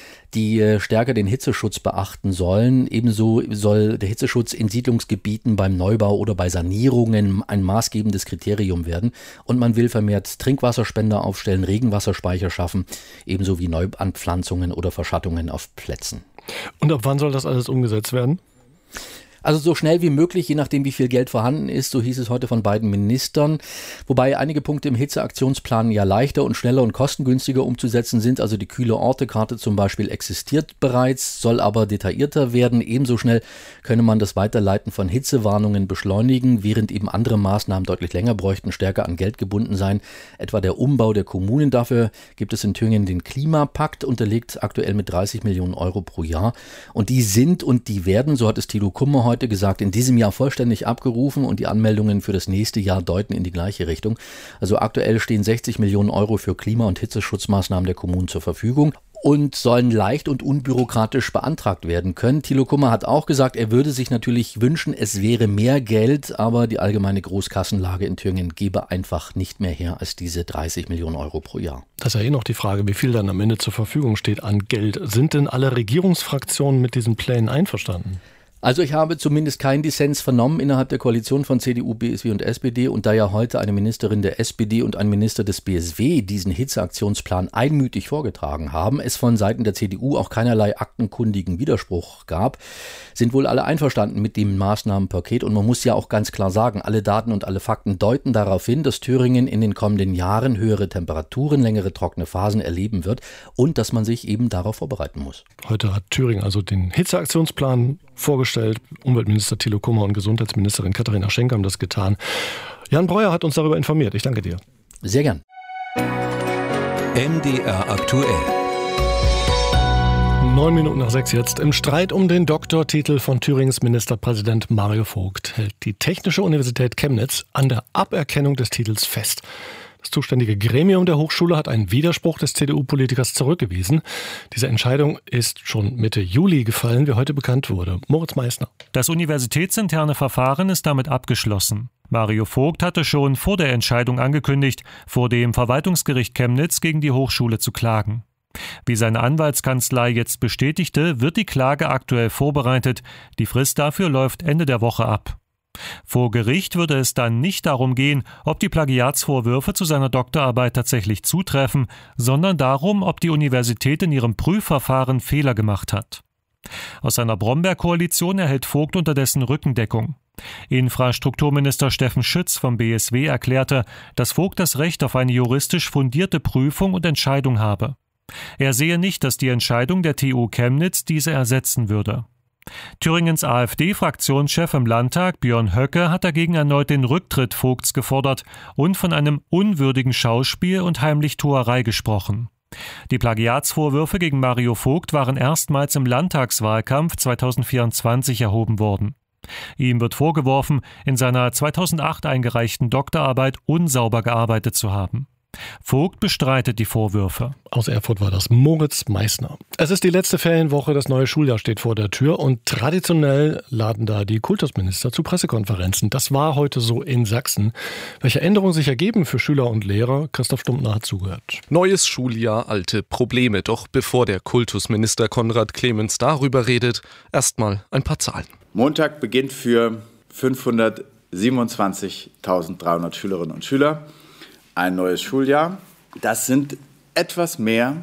die stärker den Hitzeschutz beachten sollen. Ebenso soll der Hitzeschutz in Siedlungsgebieten beim Neubau oder bei Sanierungen ein maßgebendes Kriterium werden. Und man will vermehrt Trinkwasserspender aufstellen, Regenwasserspeicher schaffen, ebenso wie Neuanpflanzungen oder Verschattungen auf Plätzen. Und ab wann soll das alles umgesetzt werden? Also so schnell wie möglich, je nachdem wie viel Geld vorhanden ist, so hieß es heute von beiden Ministern. Wobei einige Punkte im Hitzeaktionsplan ja leichter und schneller und kostengünstiger umzusetzen sind. Also die kühle Orte-Karte zum Beispiel existiert bereits, soll aber detaillierter werden. Ebenso schnell könne man das Weiterleiten von Hitzewarnungen beschleunigen, während eben andere Maßnahmen deutlich länger bräuchten, stärker an Geld gebunden sein. Etwa der Umbau der Kommunen. Dafür gibt es in Thüringen den Klimapakt, unterlegt aktuell mit dreißig Millionen Euro pro Jahr. Und die sind und die werden, so hat es Thilo Kummer heute heute gesagt, in diesem Jahr vollständig abgerufen und die Anmeldungen für das nächste Jahr deuten in die gleiche Richtung. Also aktuell stehen sechzig Millionen Euro für Klima- und Hitzeschutzmaßnahmen der Kommunen zur Verfügung und sollen leicht und unbürokratisch beantragt werden können. Thilo Kummer hat auch gesagt, er würde sich natürlich wünschen, es wäre mehr Geld, aber die allgemeine Großkassenlage in Thüringen gebe einfach nicht mehr her als diese dreißig Millionen Euro pro Jahr. Das ist ja eh noch die Frage, wie viel dann am Ende zur Verfügung steht an Geld. Sind denn alle Regierungsfraktionen mit diesen Plänen einverstanden? Also ich habe zumindest keinen Dissens vernommen innerhalb der Koalition von C D U, B S W und S P D. Und da ja heute eine Ministerin der S P D und ein Minister des B S W diesen Hitzeaktionsplan einmütig vorgetragen haben, es von Seiten der C D U auch keinerlei aktenkundigen Widerspruch gab, sind wohl alle einverstanden mit dem Maßnahmenpaket. Und man muss ja auch ganz klar sagen, alle Daten und alle Fakten deuten darauf hin, dass Thüringen in den kommenden Jahren höhere Temperaturen, längere trockene Phasen erleben wird und dass man sich eben darauf vorbereiten muss. Heute hat Thüringen also den Hitzeaktionsplan vorgestellt. Umweltminister Thilo Kummer und Gesundheitsministerin Katharina Schenk haben das getan. Jan Breuer hat uns darüber informiert. Ich danke dir. Sehr gern. M D R aktuell. Neun Minuten nach sechs jetzt. Im Streit um den Doktortitel von Thüringens Ministerpräsident Mario Vogt hält die Technische Universität Chemnitz an der Aberkennung des Titels fest. Das zuständige Gremium der Hochschule hat einen Widerspruch des C D U-Politikers zurückgewiesen. Diese Entscheidung ist schon Mitte Juli gefallen, wie heute bekannt wurde. Moritz Meissner. Das universitätsinterne Verfahren ist damit abgeschlossen. Mario Vogt hatte schon vor der Entscheidung angekündigt, vor dem Verwaltungsgericht Chemnitz gegen die Hochschule zu klagen. Wie seine Anwaltskanzlei jetzt bestätigte, wird die Klage aktuell vorbereitet. Die Frist dafür läuft Ende der Woche ab. Vor Gericht würde es dann nicht darum gehen, ob die Plagiatsvorwürfe zu seiner Doktorarbeit tatsächlich zutreffen, sondern darum, ob die Universität in ihrem Prüfverfahren Fehler gemacht hat. Aus seiner Bromberg-Koalition erhält Vogt unterdessen Rückendeckung. Infrastrukturminister Steffen Schütz vom B S W erklärte, dass Vogt das Recht auf eine juristisch fundierte Prüfung und Entscheidung habe. Er sehe nicht, dass die Entscheidung der T U Chemnitz diese ersetzen würde. Thüringens AfD-Fraktionschef im Landtag, Björn Höcke, hat dagegen erneut den Rücktritt Vogts gefordert und von einem unwürdigen Schauspiel und Heimlichtuerei gesprochen. Die Plagiatsvorwürfe gegen Mario Vogt waren erstmals im Landtagswahlkampf zweitausendvierundzwanzig erhoben worden. Ihm wird vorgeworfen, in seiner zweitausendacht eingereichten Doktorarbeit unsauber gearbeitet zu haben. Vogt bestreitet die Vorwürfe. Aus Erfurt war das Moritz Meissner. Es ist die letzte Ferienwoche, das neue Schuljahr steht vor der Tür und traditionell laden da die Kultusminister zu Pressekonferenzen. Das war heute so in Sachsen. Welche Änderungen sich ergeben für Schüler und Lehrer? Christoph Stumptner hat zugehört. Neues Schuljahr, alte Probleme. Doch bevor der Kultusminister Konrad Clemens darüber redet, erstmal ein paar Zahlen. Montag beginnt für fünfhundertsiebenundzwanzigtausenddreihundert Schülerinnen und Schüler ein neues Schuljahr. Das sind etwas mehr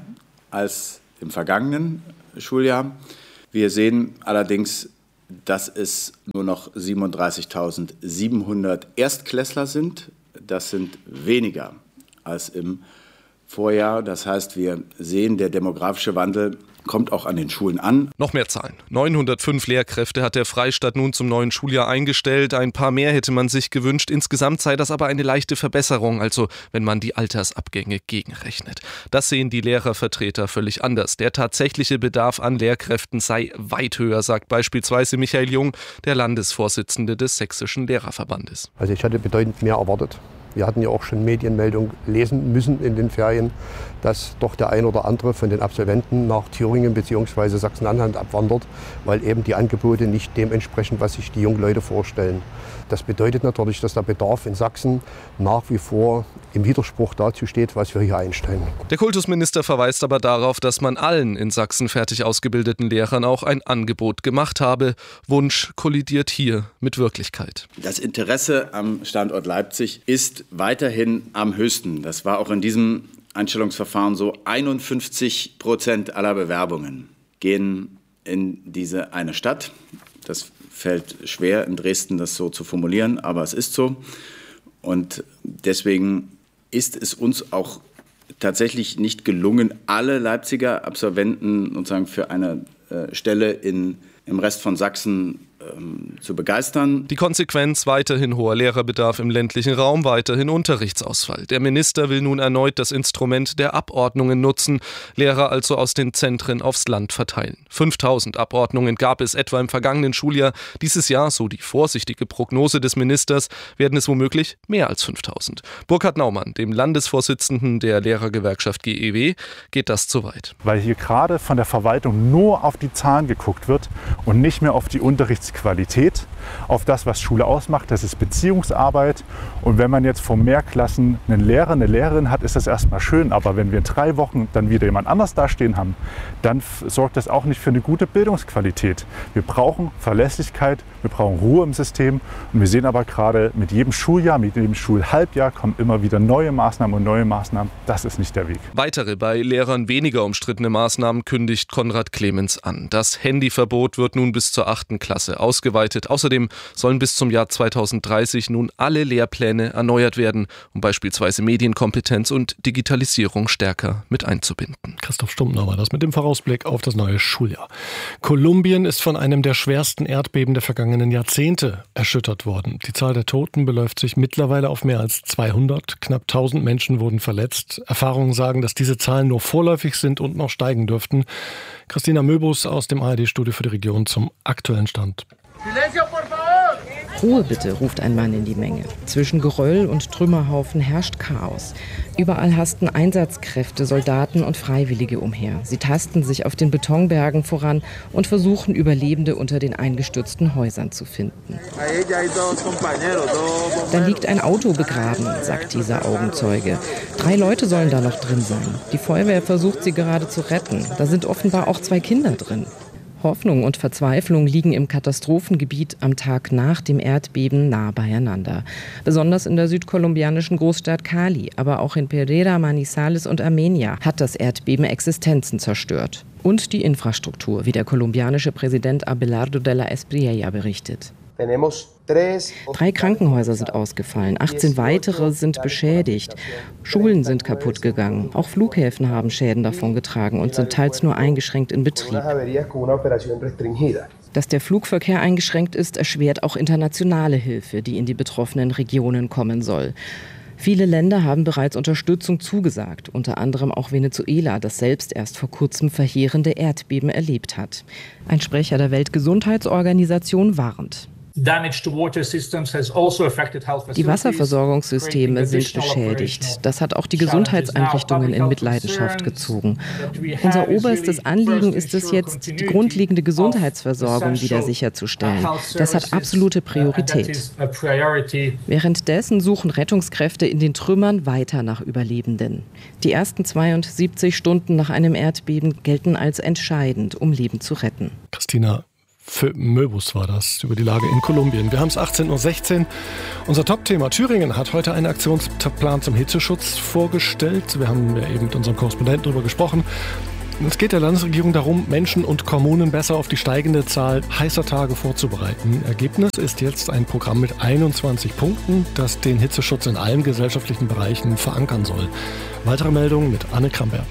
als im vergangenen Schuljahr. Wir sehen allerdings, dass es nur noch siebenunddreißigtausendsiebenhundert Erstklässler sind. Das sind weniger als im Vorjahr. Das heißt, wir sehen, der demografische Wandel kommt auch an den Schulen an. Noch mehr Zahlen. neunhundertfünf Lehrkräfte hat der Freistaat nun zum neuen Schuljahr eingestellt. Ein paar mehr hätte man sich gewünscht. Insgesamt sei das aber eine leichte Verbesserung, also wenn man die Altersabgänge gegenrechnet. Das sehen die Lehrervertreter völlig anders. Der tatsächliche Bedarf an Lehrkräften sei weit höher, sagt beispielsweise Michael Jung, der Landesvorsitzende des Sächsischen Lehrerverbandes. Also ich hatte bedeutend mehr erwartet. Wir hatten ja auch schon Medienmeldungen lesen müssen in den Ferien, dass doch der ein oder andere von den Absolventen nach Thüringen bzw. Sachsen-Anhalt abwandert, weil eben die Angebote nicht dem entsprechen, was sich die jungen Leute vorstellen. Das bedeutet natürlich, dass der Bedarf in Sachsen nach wie vor im Widerspruch dazu steht, was wir hier einstellen. Der Kultusminister verweist aber darauf, dass man allen in Sachsen fertig ausgebildeten Lehrern auch ein Angebot gemacht habe. Wunsch kollidiert hier mit Wirklichkeit. Das Interesse am Standort Leipzig ist weiterhin am höchsten. Das war auch in diesem Einstellungsverfahren so. einundfünfzig Prozent aller Bewerbungen gehen in diese eine Stadt. Das fällt schwer, in Dresden das so zu formulieren, aber es ist so. Und deswegen ist es uns auch tatsächlich nicht gelungen, alle Leipziger Absolventen sozusagen für eine äh, Stelle in, im Rest von Sachsen ähm, zu begeistern. Die Konsequenz: weiterhin hoher Lehrerbedarf im ländlichen Raum, weiterhin Unterrichtsausfall. Der Minister will nun erneut das Instrument der Abordnungen nutzen, Lehrer also aus den Zentren aufs Land verteilen. fünftausend Abordnungen gab es etwa im vergangenen Schuljahr. Dieses Jahr, so die vorsichtige Prognose des Ministers, werden es womöglich mehr als fünftausend. Burkhard Naumann, dem Landesvorsitzenden der Lehrergewerkschaft G E W, geht das zu weit. Weil hier gerade von der Verwaltung nur auf die Zahlen geguckt wird und nicht mehr auf die Unterrichtsqualität, auf das, was Schule ausmacht. Das ist Beziehungsarbeit. Und wenn man jetzt vor mehr Klassen einen Lehrer, eine Lehrerin hat, ist das erstmal schön. Aber wenn wir in drei Wochen dann wieder jemand anders dastehen haben, dann sorgt das auch nicht für eine gute Bildungsqualität. Wir brauchen Verlässlichkeit, wir brauchen Ruhe im System. Und wir sehen aber gerade, mit jedem Schuljahr, mit jedem Schulhalbjahr kommen immer wieder neue Maßnahmen und neue Maßnahmen. Das ist nicht der Weg. Weitere, bei Lehrern weniger umstrittene Maßnahmen kündigt Konrad Clemens an. Das Handyverbot wird nun bis zur achten Klasse ausgeweitet. Außerdem sollen bis zum Jahr zweitausenddreißig nun alle Lehrpläne erneuert werden, um beispielsweise Medienkompetenz und Digitalisierung stärker mit einzubinden. Christoph Stumptner war das mit dem Vorausblick auf das neue Schuljahr. Kolumbien ist von einem der schwersten Erdbeben der vergangenen Jahrzehnte erschüttert worden. Die Zahl der Toten beläuft sich mittlerweile auf mehr als zweihundert. Knapp tausend Menschen wurden verletzt. Erfahrungen sagen, dass diese Zahlen nur vorläufig sind und noch steigen dürften. Christina Möbus aus dem A R D-Studio für die Region zum aktuellen Stand. Ruhe bitte, ruft ein Mann in die Menge. Zwischen Geröll und Trümmerhaufen herrscht Chaos. Überall hasten Einsatzkräfte, Soldaten und Freiwillige umher. Sie tasten sich auf den Betonbergen voran und versuchen, Überlebende unter den eingestürzten Häusern zu finden. Da liegt ein Auto begraben, sagt dieser Augenzeuge. Drei Leute sollen da noch drin sein. Die Feuerwehr versucht, sie gerade zu retten. Da sind offenbar auch zwei Kinder drin. Hoffnung und Verzweiflung liegen im Katastrophengebiet am Tag nach dem Erdbeben nah beieinander. Besonders in der südkolumbianischen Großstadt Cali, aber auch in Pereira, Manizales und Armenia hat das Erdbeben Existenzen zerstört. Und die Infrastruktur, wie der kolumbianische Präsident Abelardo de la Espriella berichtet. Drei Krankenhäuser sind ausgefallen, achtzehn weitere sind beschädigt. Schulen sind kaputt gegangen. Auch Flughäfen haben Schäden davongetragen und sind teils nur eingeschränkt in Betrieb. Dass der Flugverkehr eingeschränkt ist, erschwert auch internationale Hilfe, die in die betroffenen Regionen kommen soll. Viele Länder haben bereits Unterstützung zugesagt, unter anderem auch Venezuela, das selbst erst vor kurzem verheerende Erdbeben erlebt hat. Ein Sprecher der Weltgesundheitsorganisation warnt. Die Wasserversorgungssysteme sind beschädigt. Das hat auch die Gesundheitseinrichtungen in Mitleidenschaft gezogen. Unser oberstes Anliegen ist es jetzt, die grundlegende Gesundheitsversorgung wieder sicherzustellen. Das hat absolute Priorität. Währenddessen suchen Rettungskräfte in den Trümmern weiter nach Überlebenden. Die ersten zweiundsiebzig Stunden nach einem Erdbeben gelten als entscheidend, um Leben zu retten. Christina Möbus war das, über die Lage in Kolumbien. Wir haben es achtzehn Uhr sechzehn. Unser Top-Thema Thüringen hat heute einen Aktionsplan zum Hitzeschutz vorgestellt. Wir haben ja eben mit unserem Korrespondenten darüber gesprochen. Es geht der Landesregierung darum, Menschen und Kommunen besser auf die steigende Zahl heißer Tage vorzubereiten. Ergebnis ist jetzt ein Programm mit einundzwanzig Punkten, das den Hitzeschutz in allen gesellschaftlichen Bereichen verankern soll. Weitere Meldungen mit Anne Kramberg.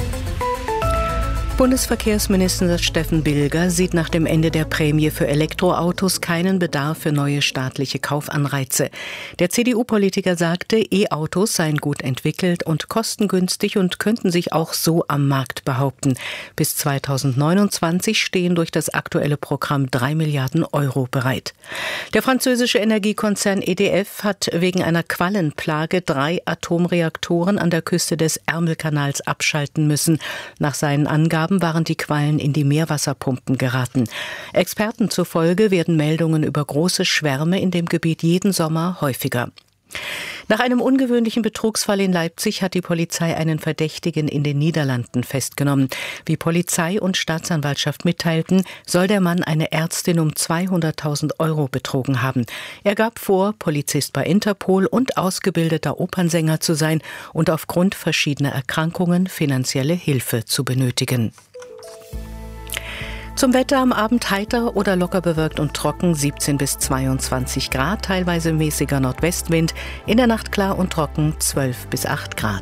Bundesverkehrsminister Steffen Bilger sieht nach dem Ende der Prämie für Elektroautos keinen Bedarf für neue staatliche Kaufanreize. Der C D U-Politiker sagte, E-Autos seien gut entwickelt und kostengünstig und könnten sich auch so am Markt behaupten. Bis zweitausendneunundzwanzig stehen durch das aktuelle Programm drei Milliarden Euro bereit. Der französische Energiekonzern E D F hat wegen einer Quallenplage drei Atomreaktoren an der Küste des Ärmelkanals abschalten müssen. Nach seinen Angaben waren die Quallen in die Meerwasserpumpen geraten. Experten zufolge werden Meldungen über große Schwärme in dem Gebiet jeden Sommer häufiger. Nach einem ungewöhnlichen Betrugsfall in Leipzig hat die Polizei einen Verdächtigen in den Niederlanden festgenommen. Wie Polizei und Staatsanwaltschaft mitteilten, soll der Mann eine Ärztin um zweihunderttausend Euro betrogen haben. Er gab vor, Polizist bei Interpol und ausgebildeter Opernsänger zu sein und aufgrund verschiedener Erkrankungen finanzielle Hilfe zu benötigen. Zum Wetter: am Abend heiter oder locker bewölkt und trocken, siebzehn bis zweiundzwanzig Grad, teilweise mäßiger Nordwestwind, in der Nacht klar und trocken, zwölf bis acht Grad.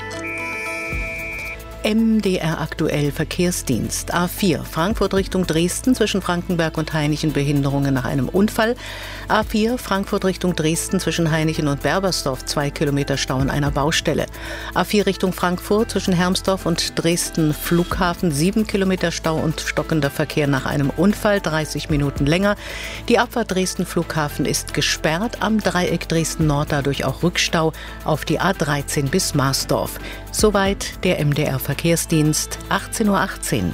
M D R aktuell Verkehrsdienst. A vier Frankfurt Richtung Dresden zwischen Frankenberg und Hainichen Behinderungen nach einem Unfall. A vier Frankfurt Richtung Dresden zwischen Hainichen und Berbersdorf zwei Kilometer Stau an einer Baustelle. A vier Richtung Frankfurt zwischen Hermsdorf und Dresden Flughafen sieben Kilometer Stau und stockender Verkehr nach einem Unfall, dreißig Minuten länger. Die Abfahrt Dresden Flughafen ist gesperrt, am Dreieck Dresden Nord dadurch auch Rückstau auf die A dreizehn bis Marsdorf. Soweit der M D R Verkehrsdienst, achtzehn Uhr achtzehn.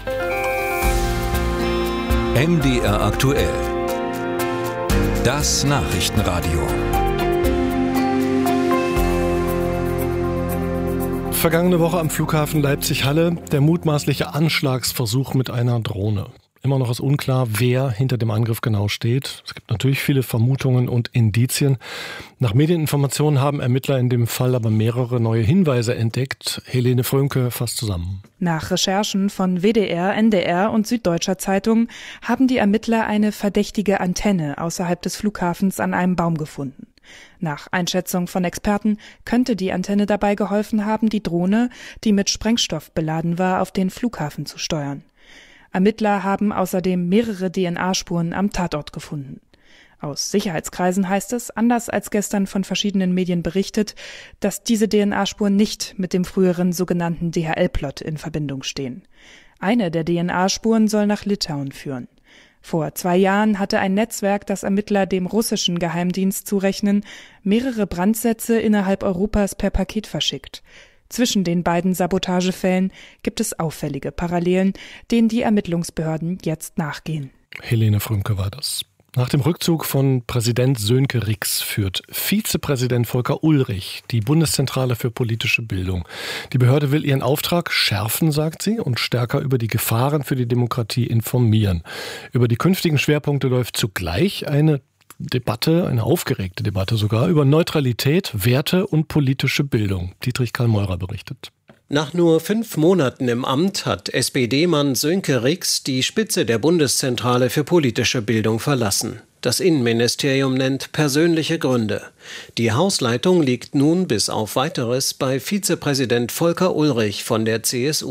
M D R aktuell. Das Nachrichtenradio. Vergangene Woche am Flughafen Leipzig-Halle der mutmaßliche Anschlagsversuch mit einer Drohne. Immer noch ist unklar, wer hinter dem Angriff genau steht. Es gibt natürlich viele Vermutungen und Indizien. Nach Medieninformationen haben Ermittler in dem Fall aber mehrere neue Hinweise entdeckt. Helene Frönke fasst zusammen. Nach Recherchen von W D R, N D R und Süddeutscher Zeitung haben die Ermittler eine verdächtige Antenne außerhalb des Flughafens an einem Baum gefunden. Nach Einschätzung von Experten könnte die Antenne dabei geholfen haben, die Drohne, die mit Sprengstoff beladen war, auf den Flughafen zu steuern. Ermittler haben außerdem mehrere D N A-Spuren am Tatort gefunden. Aus Sicherheitskreisen heißt es, anders als gestern von verschiedenen Medien berichtet, dass diese D N A-Spuren nicht mit dem früheren sogenannten D H L-Plot in Verbindung stehen. Eine der D N A-Spuren soll nach Litauen führen. Vor zwei Jahren hatte ein Netzwerk, das Ermittler dem russischen Geheimdienst zurechnen, mehrere Brandsätze innerhalb Europas per Paket verschickt. Zwischen den beiden Sabotagefällen gibt es auffällige Parallelen, denen die Ermittlungsbehörden jetzt nachgehen. Helene Frönke war das. Nach dem Rückzug von Präsident Sönke Rix führt Vizepräsident Volker Ullrich die Bundeszentrale für politische Bildung. Die Behörde will ihren Auftrag schärfen, sagt sie, und stärker über die Gefahren für die Demokratie informieren. Über die künftigen Schwerpunkte läuft zugleich eine Debatte, eine aufgeregte Debatte sogar, über Neutralität, Werte und politische Bildung. Dietrich Karl-Meurer berichtet. Nach nur fünf Monaten im Amt hat S P D-Mann Sönke Rix die Spitze der Bundeszentrale für politische Bildung verlassen. Das Innenministerium nennt persönliche Gründe. Die Hausleitung liegt nun bis auf Weiteres bei Vizepräsident Volker Ullrich von der C S U.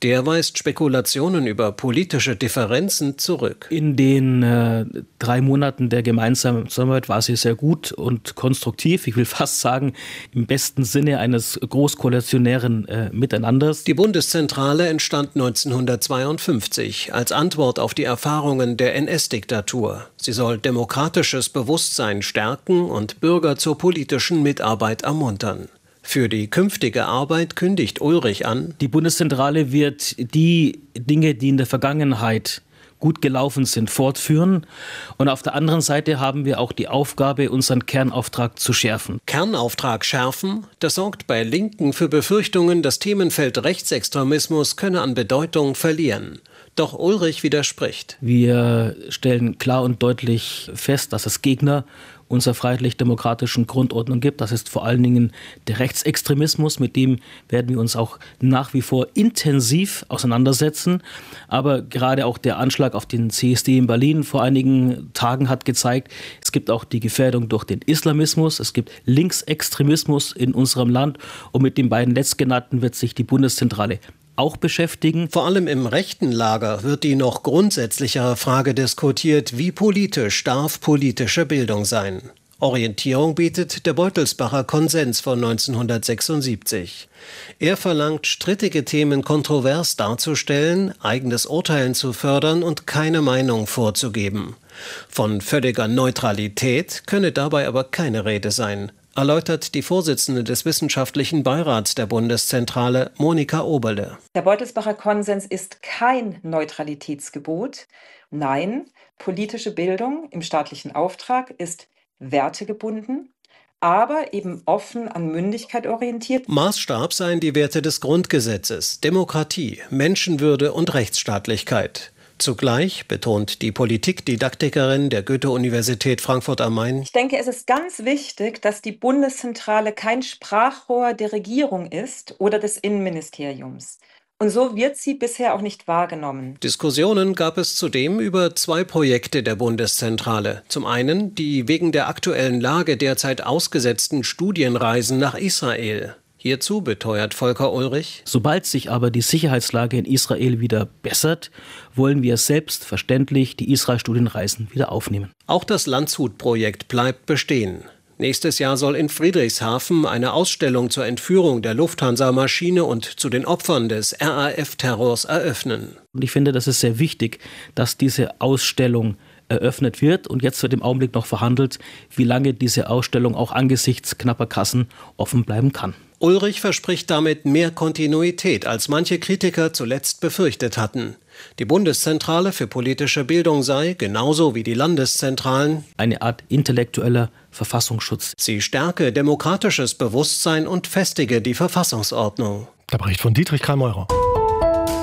Der weist Spekulationen über politische Differenzen zurück. In den äh, drei Monaten der gemeinsamen Zusammenarbeit war sie sehr gut und konstruktiv. Ich will fast sagen, im besten Sinne eines großkoalitionären äh, Miteinanders. Die Bundeszentrale entstand neunzehnhundertzweiundfünfzig als Antwort auf die Erfahrungen der N S-Diktatur. Sie soll demokratisches Bewusstsein stärken und Bürger zur politischen Mitarbeit ermuntern. Für die künftige Arbeit kündigt Ulrich an: Die Bundeszentrale wird die Dinge, die in der Vergangenheit gut gelaufen sind, fortführen. Und auf der anderen Seite haben wir auch die Aufgabe, unseren Kernauftrag zu schärfen. Kernauftrag schärfen? Das sorgt bei Linken für Befürchtungen, das Themenfeld Rechtsextremismus könne an Bedeutung verlieren. Doch Ulrich widerspricht. Wir stellen klar und deutlich fest, dass es Gegner unserer freiheitlich-demokratischen Grundordnung gibt. Das ist vor allen Dingen der Rechtsextremismus, mit dem werden wir uns auch nach wie vor intensiv auseinandersetzen. Aber gerade auch der Anschlag auf den C S D in Berlin vor einigen Tagen hat gezeigt, es gibt auch die Gefährdung durch den Islamismus, es gibt Linksextremismus in unserem Land und mit den beiden letztgenannten wird sich die Bundeszentrale auch beschäftigen. Vor allem im rechten Lager wird die noch grundsätzlichere Frage diskutiert, wie politisch darf politische Bildung sein. Orientierung bietet der Beutelsbacher Konsens von neunzehnhundertsechsundsiebzig. Er verlangt, strittige Themen kontrovers darzustellen, eigenes Urteilen zu fördern und keine Meinung vorzugeben. Von völliger Neutralität könne dabei aber keine Rede sein, erläutert die Vorsitzende des Wissenschaftlichen Beirats der Bundeszentrale, Monika Oberle. Der Beutelsbacher Konsens ist kein Neutralitätsgebot. Nein, politische Bildung im staatlichen Auftrag ist wertegebunden, aber eben offen an Mündigkeit orientiert. Maßstab seien die Werte des Grundgesetzes, Demokratie, Menschenwürde und Rechtsstaatlichkeit. Zugleich betont die Politikdidaktikerin der Goethe-Universität Frankfurt am Main: Ich denke, es ist ganz wichtig, dass die Bundeszentrale kein Sprachrohr der Regierung ist oder des Innenministeriums. Und so wird sie bisher auch nicht wahrgenommen. Diskussionen gab es zudem über zwei Projekte der Bundeszentrale. Zum einen die wegen der aktuellen Lage derzeit ausgesetzten Studienreisen nach Israel. Hierzu beteuert Volker Ulrich: Sobald sich aber die Sicherheitslage in Israel wieder bessert, wollen wir selbstverständlich die Israel-Studienreisen wieder aufnehmen. Auch das Landshut-Projekt bleibt bestehen. Nächstes Jahr soll in Friedrichshafen eine Ausstellung zur Entführung der Lufthansa-Maschine und zu den Opfern des R A F-Terrors eröffnen. Und ich finde, das ist sehr wichtig, dass diese Ausstellung eröffnet wird. Und jetzt wird im Augenblick noch verhandelt, wie lange diese Ausstellung auch angesichts knapper Kassen offen bleiben kann. Ulrich verspricht damit mehr Kontinuität, als manche Kritiker zuletzt befürchtet hatten. Die Bundeszentrale für politische Bildung sei, genauso wie die Landeszentralen, eine Art intellektueller Verfassungsschutz. Sie stärke demokratisches Bewusstsein und festige die Verfassungsordnung. Der Bericht von Dietrich Karl-Meurer.